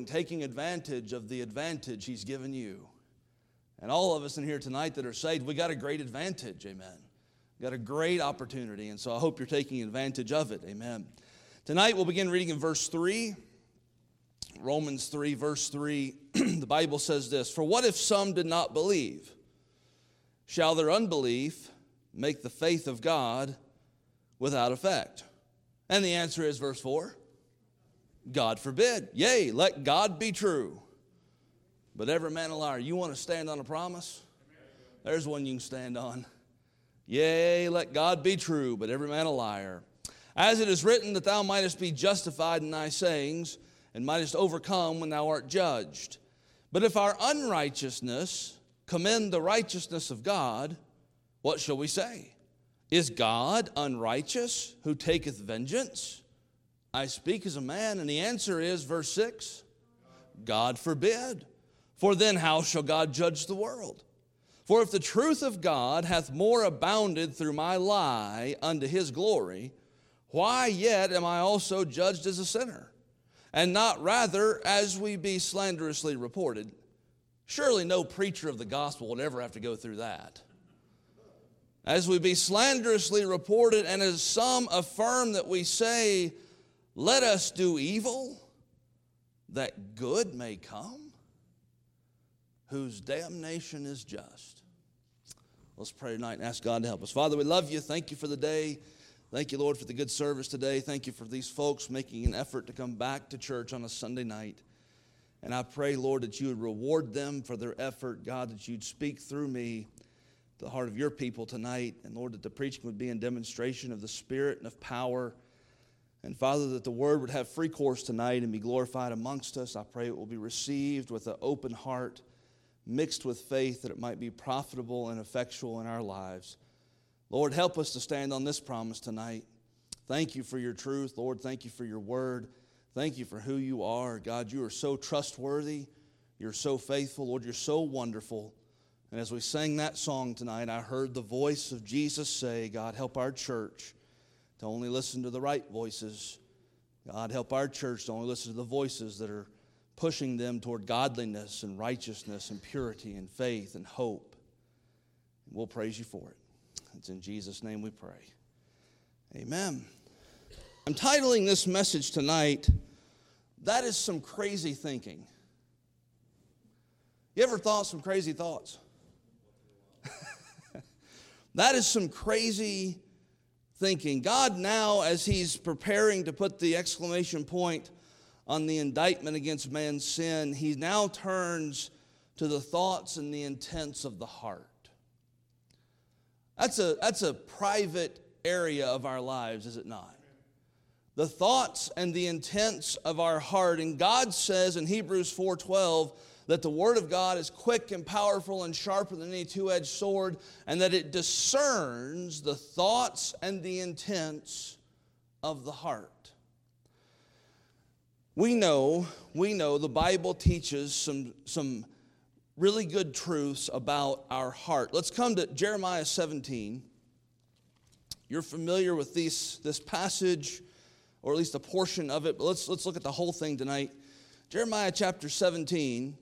taking advantage of the advantage He's given you. And all of us in here tonight that are saved, we got a great advantage, amen. We got a great opportunity, and so I hope you're taking advantage of it, amen. Tonight we'll begin reading in verse 3. Romans 3, verse 3, the Bible says this, "For what if some did not believe? Shall their unbelief make the faith of God without effect?" And the answer is verse 4, God forbid. Yea, let God be true, but every man a liar. You want to stand on a promise? There's one you can stand on. Yea, let God be true, but every man a liar. As it is written, that thou mightest be justified in thy sayings, and mightest overcome when thou art judged. But if our unrighteousness commend the righteousness of God, what shall we say? Is God unrighteous, who taketh vengeance? I speak as a man. And the answer is, verse 6, God forbid. For then how shall God judge the world? For if the truth of God hath more abounded through my lie unto His glory, why yet am I also judged as a sinner? And not rather as we be slanderously reported. Surely no preacher of the gospel would ever have to go through that. As we be slanderously reported, and as some affirm that we say, let us do evil, that good may come, whose damnation is just. Let's pray tonight and ask God to help us. Father, we love you. Thank you for the day. Thank you, Lord, for the good service today. Thank you for these folks making an effort to come back to church on a Sunday night. And I pray, Lord, that you would reward them for their effort. God, that you'd speak through me to the heart of your people tonight. And, Lord, that the preaching would be in demonstration of the Spirit and of power. And, Father, that the word would have free course tonight and be glorified amongst us. I pray it will be received with an open heart, mixed with faith, that it might be profitable and effectual in our lives. Lord, help us to stand on this promise tonight. Thank you for your truth. Lord, thank you for your word. Thank you for who you are. God, you are so trustworthy. You're so faithful. Lord, you're so wonderful. And as we sang that song tonight, I heard the voice of Jesus say, God, help our church to only listen to the right voices. God, help our church to only listen to the voices that are pushing them toward godliness and righteousness and purity and faith and hope. And we'll praise you for it. It's in Jesus' name we pray. Amen. I'm titling this message tonight, That is Some Crazy Thinking. You ever thought some crazy thoughts? That is some crazy thinking. God now, as He's preparing to put the exclamation point on the indictment against man's sin, He now turns to the thoughts and the intents of the heart. That's a private area of our lives, is it not? The thoughts and the intents of our heart. And God says in Hebrews 4:12 that the Word of God is quick and powerful and sharper than any two-edged sword, and that it discerns the thoughts and the intents of the heart. We know the Bible teaches some really good truths about our heart. Let's come to Jeremiah 17. You're familiar with this passage, or at least a portion of it, but let's look at the whole thing tonight. Jeremiah chapter 17.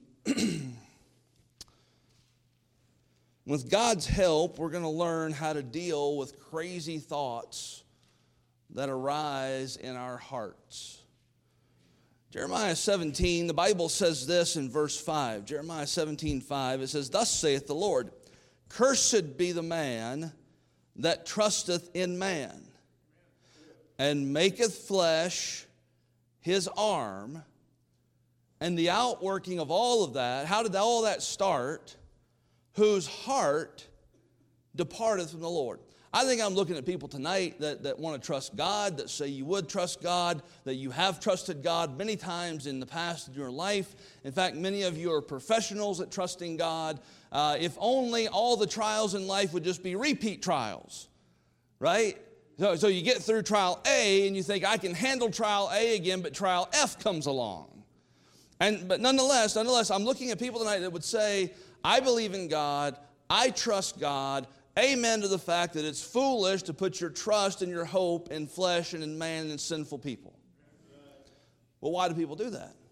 With God's help, we're going to learn how to deal with crazy thoughts that arise in our hearts. Jeremiah 17, the Bible says this in verse 5. Jeremiah 17:5, it says, Thus saith the Lord, Cursed be the man that trusteth in man, and maketh flesh his arm, and the outworking of all of that. How did all that start? Whose heart departeth from the Lord. I think I'm looking at people tonight that want to trust God, that say you would trust God, that you have trusted God many times in the past in your life. In fact, many of you are professionals at trusting God. If only all the trials in life would just be repeat trials, right? So you get through trial A and you think, I can handle trial A again, but trial F comes along. But nonetheless, I'm looking at people tonight that would say, I believe in God, I trust God. Amen to the fact that it's foolish to put your trust and your hope in flesh and in man and sinful people. Well, why do people do that?